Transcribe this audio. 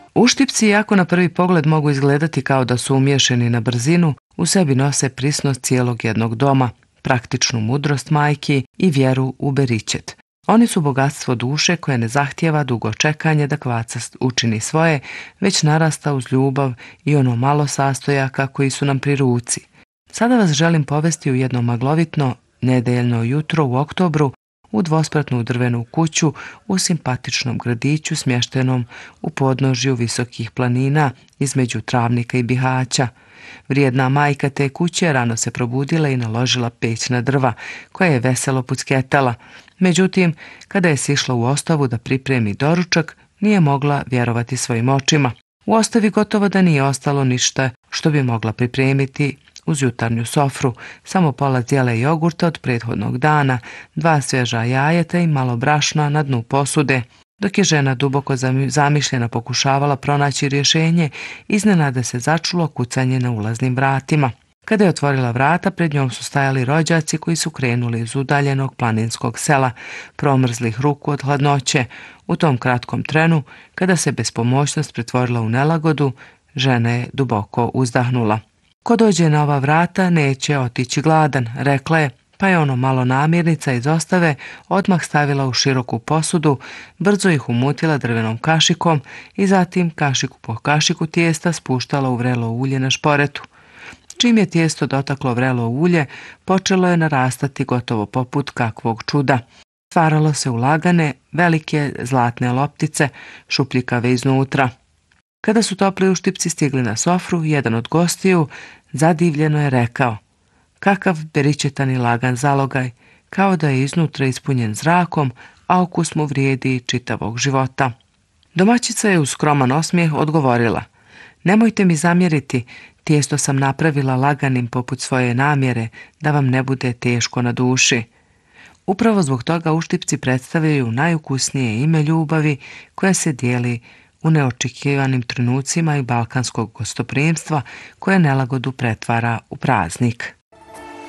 Uštipci, iako na prvi pogled mogu izgledati kao da su umješani na brzinu, u sebi nose prisnost cijelog jednog doma, praktičnu mudrost majki i vjeru u beričet. Oni su bogatstvo duše koje ne zahtijeva dugo čekanje da kvaca učini svoje, već narasta uz ljubav i ono malo sastojaka koji su nam pri ruci. Sada vas želim povesti u jedno maglovitno nedeljno jutro u oktobru u dvospratnu drvenu kuću u simpatičnom gradiću smještenom u podnožju visokih planina između Travnika i Bihaća. Vrijedna majka te kuće rano se probudila i naložila peć na drva, koja je veselo pucketala. Međutim, kada je sišla u ostavu da pripremi doručak, nije mogla vjerovati svojim očima. U ostavi gotovo da nije ostalo ništa što bi mogla pripremiti uz jutarnju sofru, samo pola zijele jogurta od prethodnog dana, 2 svježa jajeta i malo brašna na dnu posude. Dok je žena duboko zamišljena pokušavala pronaći rješenje, iznenada se začulo kucanje na ulaznim vratima. Kada je otvorila vrata, pred njom su stajali rođaci koji su krenuli iz udaljenog planinskog sela, promrzlih ruku od hladnoće. U tom kratkom trenu, kada se bespomoćnost pretvorila u nelagodu, žena je duboko uzdahnula. Ko dođe na ova vrata neće otići gladan, rekla je, pa je ono malo namirnica iz ostave odmah stavila u široku posudu, brzo ih umutila drvenom kašikom i zatim kašiku po kašiku tijesta spuštala u vrelo ulje na šporetu. Čim je tijesto dotaklo vrelo ulje, počelo je narastati gotovo poput kakvog čuda. Stvaralo se u lagane, velike zlatne loptice, šupljikave iznutra. Kada su topli uštipci stigli na sofru, jedan od gostiju zadivljeno je rekao: "Kakav beričetan i lagan zalogaj, kao da je iznutra ispunjen zrakom, a okus mu vrijedi čitavog života." Domaćica je uz skroman osmijeh odgovorila: "Nemojte mi zamjeriti, tijesto sam napravila laganim poput svoje namjere, da vam ne bude teško na duši." Upravo zbog toga uštipci predstavljaju najukusnije ime ljubavi koja se dijeli u neočekivanim trenucima i balkanskog gostoprimstva koje nelagodu pretvara u praznik.